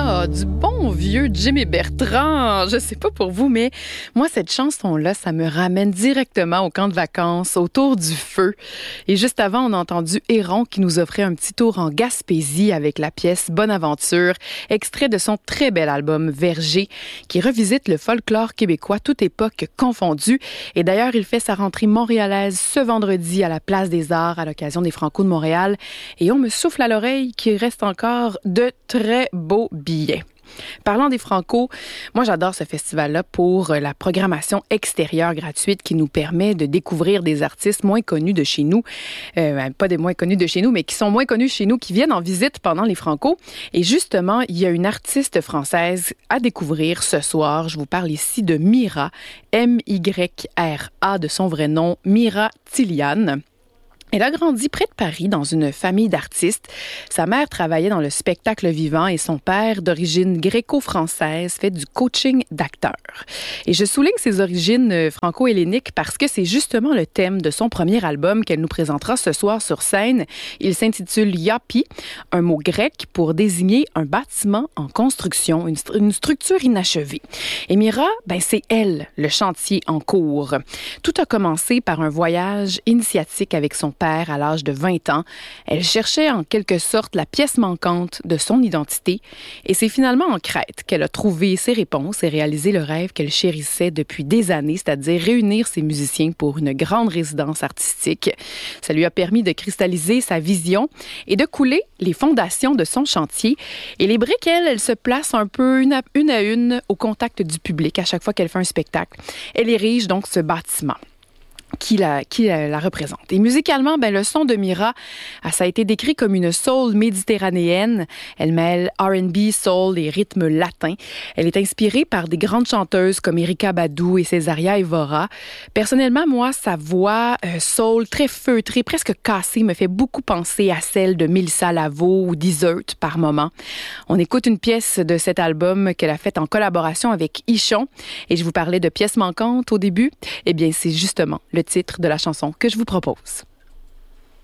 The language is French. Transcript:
Ah, du bon vieux Jimmy Bertrand. Je sais pas pour vous, mais moi, cette chanson-là, ça me ramène directement au camp de vacances, autour du feu. Et juste avant, on a entendu Héron qui nous offrait un petit tour en Gaspésie avec la pièce Bonne Aventure, extrait de son très bel album Verger, qui revisite le folklore québécois, toute époque confondue. Et d'ailleurs, il fait sa rentrée montréalaise ce vendredi à la Place des Arts à l'occasion des Franco de Montréal. Et on me souffle à l'oreille qu'il reste encore de très beaux billets. Parlant des Franco, moi j'adore ce festival-là pour la programmation extérieure gratuite qui nous permet de découvrir des artistes moins connus de chez nous, pas des moins connus de chez nous, mais qui sont moins connus chez nous, qui viennent en visite pendant les Franco. Et justement, il y a une artiste française à découvrir ce soir. Je vous parle ici de Myra, M-Y-R-A de son vrai nom, Myra Tiliane. Elle a grandi près de Paris dans une famille d'artistes. Sa mère travaillait dans le spectacle vivant et son père, d'origine gréco-française, fait du coaching d'acteurs. Et je souligne ses origines franco-helléniques parce que c'est justement le thème de son premier album qu'elle nous présentera ce soir sur scène. Il s'intitule Yapi, un mot grec pour désigner un bâtiment en construction, une structure inachevée. Et Myra, c'est elle, le chantier en cours. Tout a commencé par un voyage initiatique avec son père à l'âge de 20 ans. Elle cherchait en quelque sorte la pièce manquante de son identité et c'est finalement en Crète qu'elle a trouvé ses réponses et réalisé le rêve qu'elle chérissait depuis des années, c'est-à-dire réunir ses musiciens pour une grande résidence artistique. Ça lui a permis de cristalliser sa vision et de couler les fondations de son chantier. Et les briques, elles se placent un peu une à une au contact du public à chaque fois qu'elle fait un spectacle. Elle érige donc ce bâtiment qui la représente. Et musicalement, le son de Myra, ça a été décrit comme une soul méditerranéenne. Elle mêle R&B, soul et rythmes latins. Elle est inspirée par des grandes chanteuses comme Erykah Badu et Césaria Évora. Personnellement, moi, sa voix soul très feutrée, presque cassée, me fait beaucoup penser à celle de Mélissa Lavo ou d'Iseult par moment. On écoute une pièce de cet album qu'elle a faite en collaboration avec Ichon. Et je vous parlais de pièces manquantes au début. Eh bien, c'est justement le titre de la chanson que je vous propose.